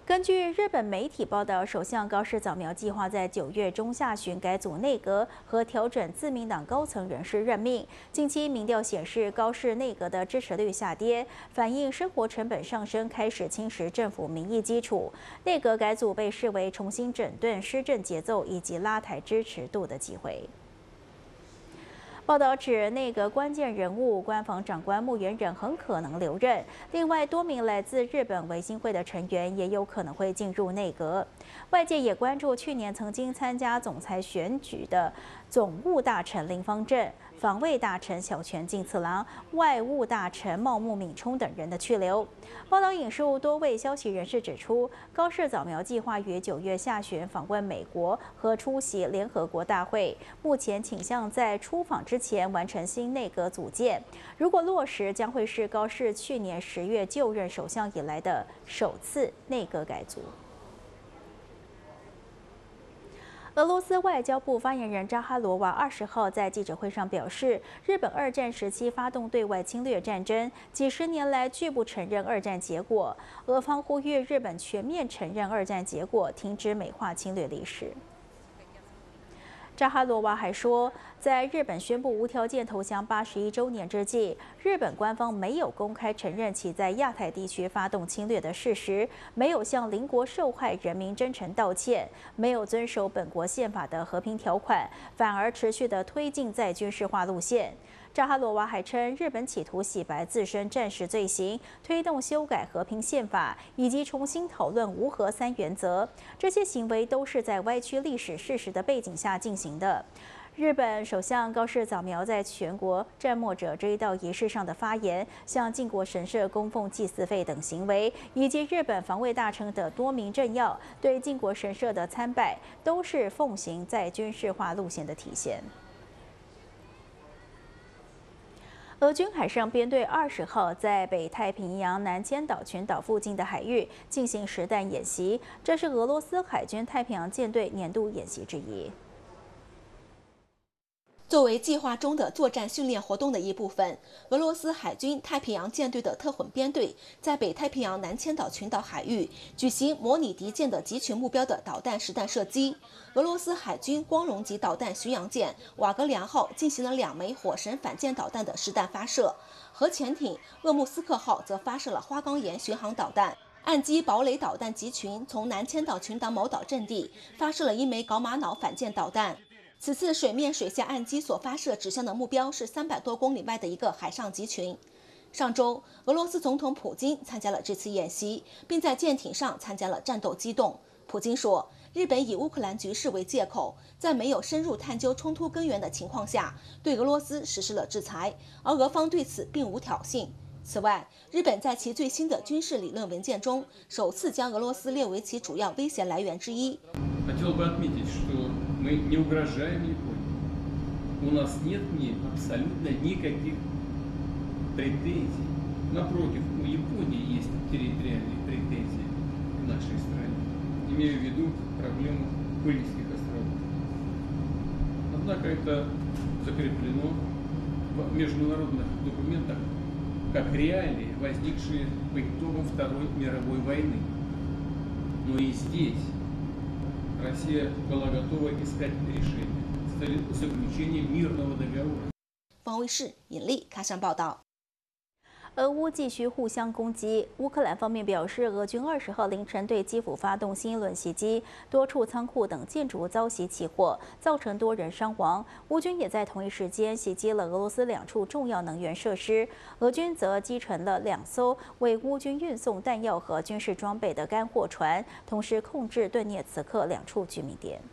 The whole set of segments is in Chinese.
根据日本媒体报道，首相高市早苗计划在9月中下旬改组内阁和调整自民党高层人事任命。近期民调显示，高市内阁的支持率下跌，反映生活成本上升开始侵蚀政府民意基础。内阁改组被视为重新整顿施政节奏以及拉抬支持度的机会。 报道指，内阁关键人物官房长官木原忍很可能留任，另外多名来自日本维新会的成员也有可能会进入内阁。外界也关注去年曾经参加总裁选举的总务大臣林芳正、防卫大臣小泉进次郎、外务大臣茂木敏充等人的去留。报道引述多位消息人士指出，高市早苗计划于9月下旬访问美国和出席联合国大会，目前倾向在出访之前完成新内阁组建。如果落实，将会是高市去年10月就任首相以来的首次内阁改组。 俄罗斯外交部发言人扎哈罗娃20号在记者会上表示，日本2战时期发动对外侵略战争，几十年来拒不承认2战结果。俄方呼吁日本全面承认2战结果，停止美化侵略历史。 扎哈罗娃还说，在日本宣布无条件投降81周年之际，日本官方没有公开承认其在亚太地区发动侵略的事实，没有向邻国受害人民真诚道歉，没有遵守本国宪法的和平条款，反而持续地推进在军事化路线。 扎哈罗娃还称，日本企图洗白自身战时罪行，推动修改和平宪法，以及重新讨论无核3原则。这些行为都是在歪曲历史事实的背景下进行的。日本首相高市早苗在全国战没者追悼仪式上的发言，向靖国神社供奉祭祀费等行为，以及日本防卫大臣的多名政要对靖国神社的参拜，都是奉行在军事化路线的体现。 俄军海上编队20号在北太平洋南千岛群岛附近的海域进行实弹演习，这是俄罗斯海军太平洋舰队年度演习之一。 作为计划中的作战训练活动的一部分，俄罗斯海军太平洋舰队的特混编队在北太平洋南千岛群岛海域举行模拟敌舰的集群目标的导弹实弹射击。俄罗斯海军光荣级导弹巡洋舰瓦格良号进行了2枚火神反舰导弹的实弹发射，核潜艇鄂木斯克号则发射了花岗岩巡航导弹。 岸基堡垒导弹集群从南千岛群岛某岛阵地发射了1枚搞马脑反舰导弹。 此次水面水下岸基所发射指向的目标是300多公里外的一个海上集群。上周，俄罗斯总统普京参加了这次演习，并在舰艇上参加了战斗机动。普京说，日本以乌克兰局势为借口，在没有深入探究冲突根源的情况下，对俄罗斯实施了制裁，而俄方对此并无挑衅。此外，日本在其最新的军事理论文件中，首次将俄罗斯列为其主要威胁来源之一。 Мы не угрожаем Японии. У нас нет к ней абсолютно никаких претензий. Напротив, у Японии есть территориальные претензии к нашей стране. Имею в виду проблему Курильских островов. Однако это закреплено в международных документах как реалии, возникшие по итогам Второй мировой войны. Но и здесь Россия была готова искать решение с целью заключения мирного договора. 方卫视尹丽喀山报道。 俄乌继续互相攻击。乌克兰方面表示，俄军20号凌晨对基辅发动新一轮袭击，多处仓库等建筑遭袭起火，造成多人伤亡。乌军也在同一时间袭击了俄罗斯2处重要能源设施。俄军则击沉了2艘为乌军运送弹药和军事装备的干货船，同时控制顿涅茨克2处居民点。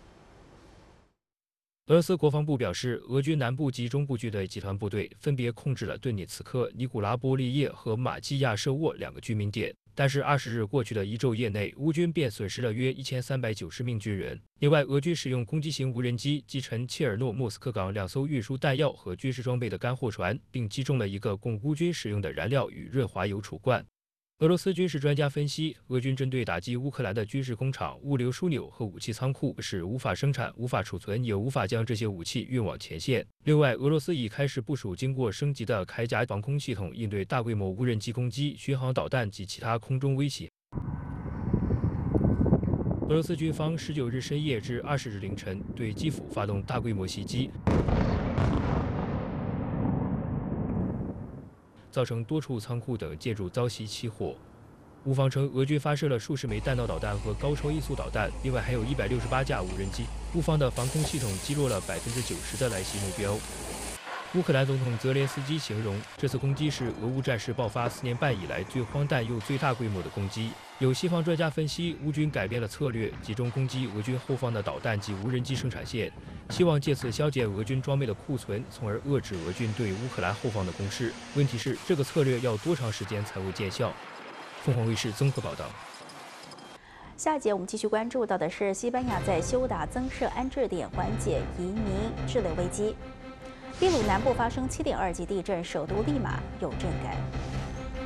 俄罗斯国防部表示，俄军南部及中部军队集团部队分别控制了顿涅茨克、尼古拉波利叶和马基亚舍沃2个居民点。但是20日过去的一昼夜内，乌军便损失了约1390名军人。另外，俄军使用攻击型无人机击沉切尔诺莫斯克港2艘运输弹药和军事装备的干货船，并击中了一个供乌军使用的燃料与润滑油储罐。 俄罗斯军事专家分析，俄军针对打击乌克兰的军事工厂、物流枢纽和武器仓库，是无法生产、无法储存，也无法将这些武器运往前线。另外，俄罗斯已开始部署经过升级的铠甲防空系统，应对大规模无人机攻击、巡航导弹及其他空中威胁。 俄罗斯军方19日深夜至20日凌晨对基辅发动大规模袭击，造成多处仓库等建筑遭袭起火。乌方称，俄军发射了数十枚弹道导弹和高超音速导弹，另外还有168架无人机。乌方的防空系统击落了90%的来袭目标。乌克兰总统泽连斯基形容，这次攻击是俄乌战事爆发4年半以来最荒诞又最大规模的攻击。有西方专家分析，乌军改变了策略，集中攻击俄军后方的导弹及无人机生产线，希望借此削减俄军装备的库存，从而遏制俄军对乌克兰后方的攻势。问题是，这个策略要多长时间才会见效？凤凰卫视综合报道。 下一节我们继续关注到的是，西班牙在休达增设安置点，缓解移民滞留危机。秘鲁南部发生7.2级地震，首都利马有震感。